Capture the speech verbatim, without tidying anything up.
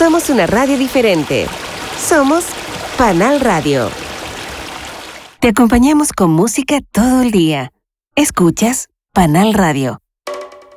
Somos una radio diferente. Somos Panal Radio. Te acompañamos con música todo el día. Escuchas Panal Radio.